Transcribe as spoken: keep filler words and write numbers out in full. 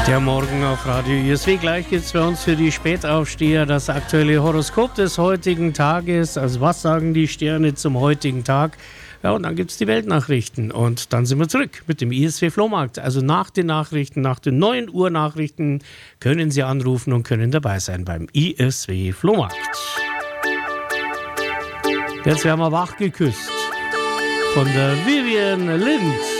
Der Morgen auf Radio I S W. Gleich gibt es für uns für die Spätaufsteher das aktuelle Horoskop des heutigen Tages. Also was sagen die Sterne zum heutigen Tag? Ja, und dann gibt es die Weltnachrichten. Und dann sind wir zurück mit dem I S W Flohmarkt. Also nach den Nachrichten, nach den neun Uhr Nachrichten können Sie anrufen und können dabei sein beim I S W Flohmarkt. Jetzt werden wir wach geküsst von der Vivian Lind.